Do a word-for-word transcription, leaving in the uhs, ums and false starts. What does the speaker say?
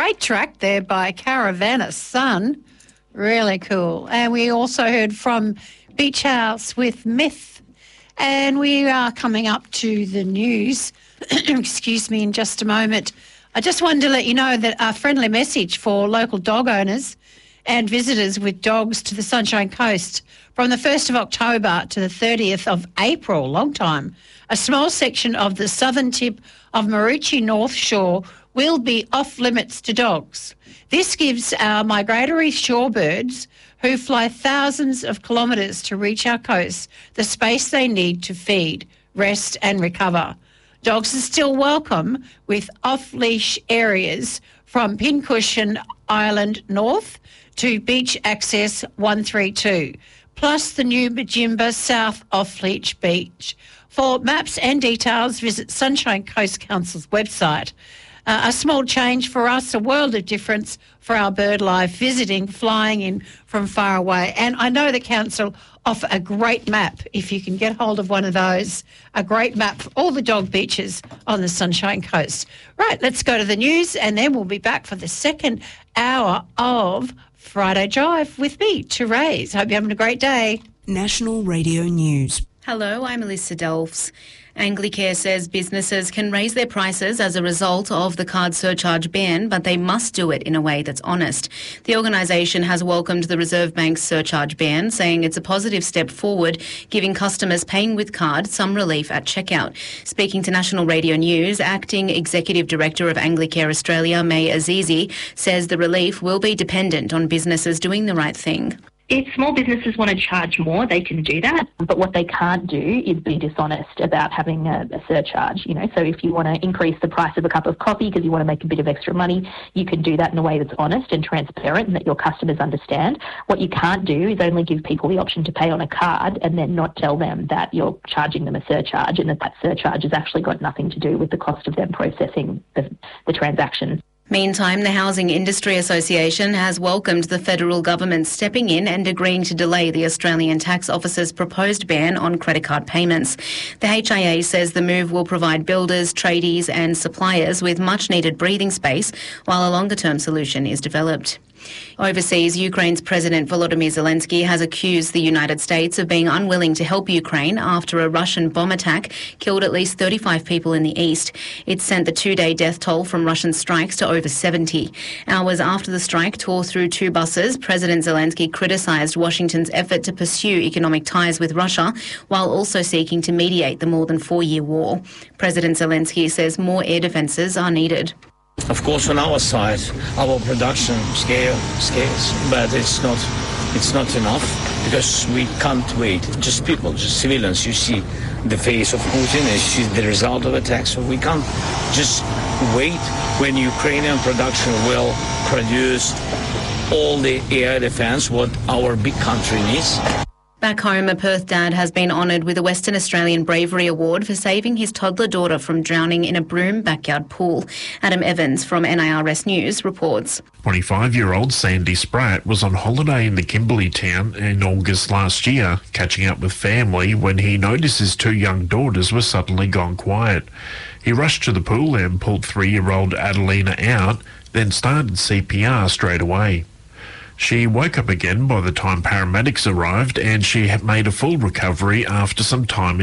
great track there by Caravana Sun. Really cool. And we also heard from Beach House with Myth. And we are coming up to the news, excuse me, in just a moment. I just wanted to let you know that a friendly message for local dog owners and visitors with dogs to the Sunshine Coast. From the first of October to the thirtieth of April, long time, a small section of the southern tip of Maroochy North Shore will be off limits to dogs. This gives our migratory shorebirds who fly thousands of kilometres to reach our coast the space they need to feed, rest and recover. Dogs are still welcome with off-leash areas from Pincushion Island North to Beach Access one three two, plus the new Majimba South Off-Leash Beach. For maps and details, visit Sunshine Coast Council's website. Uh, a small change for us, a world of difference for our bird life, visiting, flying in from far away. And I know the council offer a great map, if you can get hold of one of those, a great map for all the dog beaches on the Sunshine Coast. Right, let's go to the news and then we'll be back for the second hour of Friday Drive with me, Therese. Hope you're having a great day. National Radio News. Hello, I'm Alyssa Delfs. Anglicare says businesses can raise their prices as a result of the card surcharge ban, but they must do it in a way that's honest. The organisation has welcomed the Reserve Bank's surcharge ban, saying it's a positive step forward, giving customers paying with card some relief at checkout. Speaking to National Radio News, Acting Executive Director of Anglicare Australia, May Azizi, says the relief will be dependent on businesses doing the right thing. If small businesses want to charge more, they can do that. But what they can't do is be dishonest about having a, a surcharge. You know, so if you want to increase the price of a cup of coffee because you want to make a bit of extra money, you can do that in a way that's honest and transparent and that your customers understand. What you can't do is only give people the option to pay on a card and then not tell them that you're charging them a surcharge and that that surcharge has actually got nothing to do with the cost of them processing the, the transaction. Meantime, the Housing Industry Association has welcomed the federal government stepping in and agreeing to delay the Australian Tax Office's proposed ban on credit card payments. The H I A says the move will provide builders, tradies and suppliers with much-needed breathing space while a longer-term solution is developed. Overseas, Ukraine's President Volodymyr Zelensky has accused the United States of being unwilling to help Ukraine after a Russian bomb attack killed at least thirty-five people in the east. It sent the two-day death toll from Russian strikes to over seventy. Hours after the strike tore through two buses, President Zelensky criticised Washington's effort to pursue economic ties with Russia while also seeking to mediate the more than four-year war. President Zelensky says more air defences are needed. Of course, on our side, our production scale scales, but it's not, it's not enough because we can't wait. Just people, just civilians. You see the face of Putin, you see the result of attack. So we can't just wait when Ukrainian production will produce all the air defense what our big country needs. Back home, a Perth dad has been honoured with a Western Australian Bravery Award for saving his toddler daughter from drowning in a Broome backyard pool. Adam Evans from N I R S News reports. twenty-five-year-old Sandy Spratt was on holiday in the Kimberley town in August last year, catching up with family when he noticed his two young daughters were suddenly gone quiet. He rushed to the pool and pulled three-year-old Adelina out, then started C P R straight away. She woke up again by the time paramedics arrived and she had made a full recovery after some time in